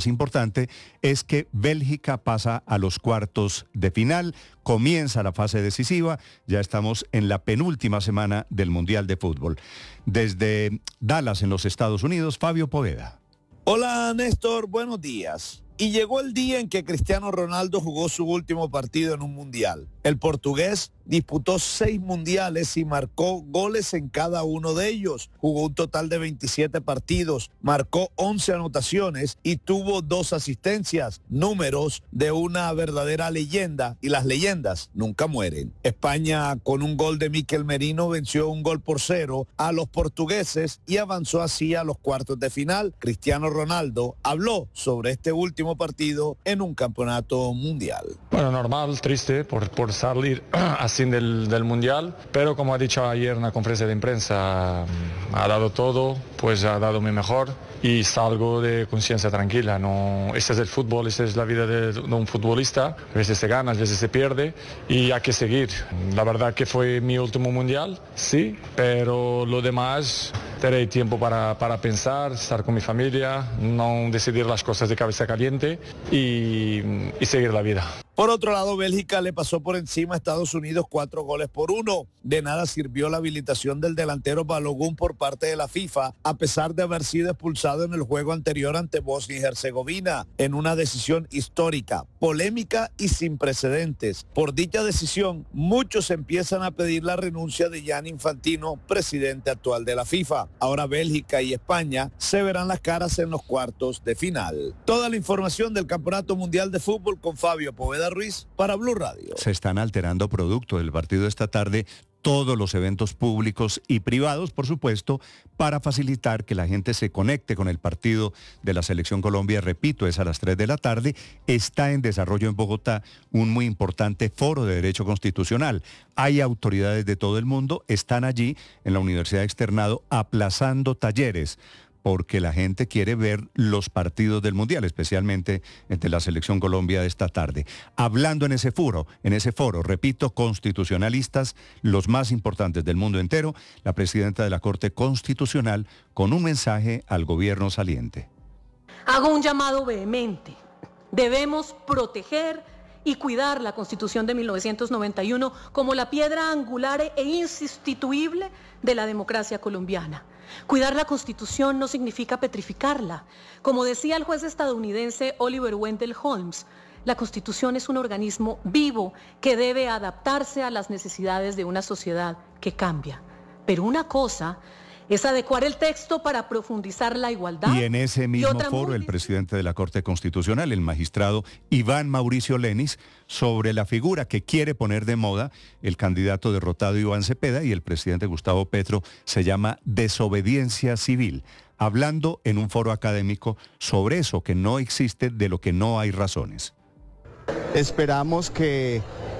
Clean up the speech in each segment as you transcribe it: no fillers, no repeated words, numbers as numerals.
más importante es que Bélgica pasa a los cuartos de final, comienza la fase decisiva, ya estamos en la penúltima semana del Mundial de Fútbol. Desde Dallas, en los Estados Unidos, Fabio Poveda. Hola Néstor, buenos días. Y llegó el día en que Cristiano Ronaldo jugó su último partido en un mundial. El portugués disputó 6 mundiales y marcó goles en cada uno de ellos. Jugó un total de 27 partidos, marcó 11 anotaciones y tuvo 2 asistencias, números de una verdadera leyenda, y las leyendas nunca mueren. España, con un gol de Mikel Merino, venció 1-0 a los portugueses y avanzó así a los cuartos de final. Cristiano Ronaldo habló sobre este último partido en un campeonato mundial. Bueno, normal, triste por salir así del mundial, pero como ha dicho ayer en la conferencia de prensa, ha dado todo, pues ha dado mi mejor y salgo de conciencia tranquila. No, este es el fútbol, esta es la vida de un futbolista, a veces se gana, a veces se pierde y hay que seguir. La verdad que fue mi último mundial, sí, pero lo demás tendré tiempo para pensar, estar con mi familia, no decidir las cosas de cabeza caliente y seguir la vida. Por otro lado, Bélgica le pasó por encima a Estados Unidos 4-1. De nada sirvió la habilitación del delantero Balogun por parte de la FIFA, a pesar de haber sido expulsado en el juego anterior ante Bosnia y Herzegovina, en una decisión histórica, polémica y sin precedentes. Por dicha decisión, muchos empiezan a pedir la renuncia de Gianni Infantino, presidente actual de la FIFA. Ahora Bélgica y España se verán las caras en los cuartos de final. Toda la información del Campeonato Mundial de Fútbol con Fabio Poveda Ruiz para Blue Radio. Se están alterando producto del partido de esta tarde todos los eventos públicos y privados, por supuesto, para facilitar que la gente se conecte con el partido de la Selección Colombia. Repito, es a las 3 de la tarde. Está en desarrollo en Bogotá un muy importante foro de Derecho Constitucional. Hay autoridades de todo el mundo, están allí en la Universidad Externado aplazando talleres, porque la gente quiere ver los partidos del Mundial, especialmente entre la Selección Colombia de esta tarde. Hablando en ese foro, repito, constitucionalistas, los más importantes del mundo entero, la presidenta de la Corte Constitucional, con un mensaje al gobierno saliente. Hago un llamado vehemente. Debemos proteger y cuidar la Constitución de 1991 como la piedra angular e insustituible de la democracia colombiana. Cuidar la Constitución no significa petrificarla. Como decía el juez estadounidense Oliver Wendell Holmes, la Constitución es un organismo vivo que debe adaptarse a las necesidades de una sociedad que cambia. Pero una cosa es adecuar el texto para profundizar la igualdad. Y en ese mismo foro, el presidente de la Corte Constitucional, el magistrado Iván Mauricio Lenis, sobre la figura que quiere poner de moda el candidato derrotado Iván Cepeda y el presidente Gustavo Petro, se llama desobediencia civil, hablando en un foro académico sobre eso que no existe, de lo que no hay razones. Esperamos que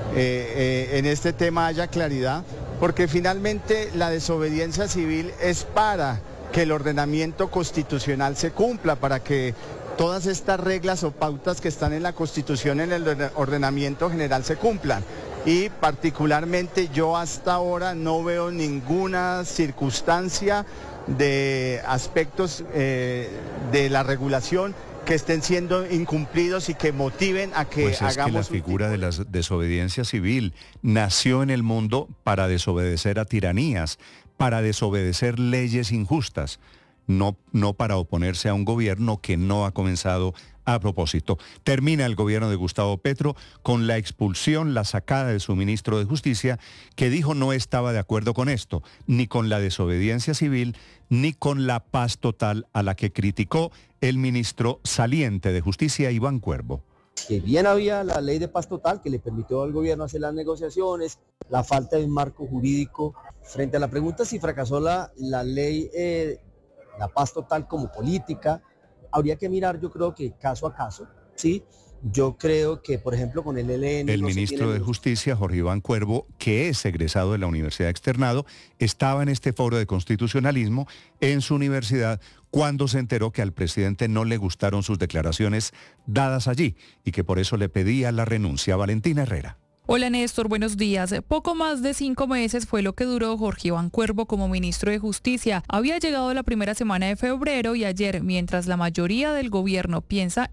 en este tema haya claridad, porque finalmente la desobediencia civil es para que el ordenamiento constitucional se cumpla, para que todas estas reglas o pautas que están en la Constitución, en el ordenamiento general, se cumplan. Y particularmente yo hasta ahora no veo ninguna circunstancia de aspectos de la regulación que estén siendo incumplidos y que motiven a que pues es hagamos... que la figura de la desobediencia civil nació en el mundo para desobedecer a tiranías, para desobedecer leyes injustas, no para oponerse a un gobierno que no ha comenzado a propósito. Termina el gobierno de Gustavo Petro con la expulsión, la sacada de su ministro de Justicia, que dijo no estaba de acuerdo con esto, ni con la desobediencia civil, ni con la paz total, a la que criticó el ministro saliente de Justicia, Iván Cuervo. Que bien había la ley de paz total que le permitió al gobierno hacer las negociaciones, la falta de un marco jurídico. Frente a la pregunta si fracasó la ley, la paz total como política, habría que mirar, yo creo que caso a caso, ¿sí? Yo creo que, por ejemplo, con el ELN... El ministro de Justicia, Jorge Iván Cuervo, que es egresado de la Universidad Externado, estaba en este foro de constitucionalismo en su universidad cuando se enteró que al presidente no le gustaron sus declaraciones dadas allí y que por eso le pedía la renuncia. Valentina Herrera. Hola Néstor, buenos días. Poco más de 5 meses fue lo que duró Jorge Iván Cuervo como ministro de Justicia. Había llegado la primera semana de febrero y ayer, mientras la mayoría del gobierno piensa